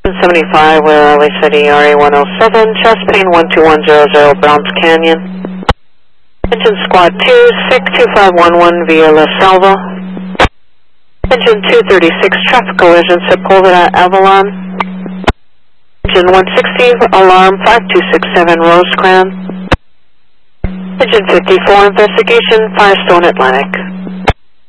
75, we're LA City, RA 107, chest pain 12100, Browns Canyon. Engine Squad 2, SIC 2511 via La Selva. Engine 236, traffic collision, Sepulveda, Avalon. Engine 160, alarm 5267, Rosecrans. Engine 54, investigation, Firestone Atlantic.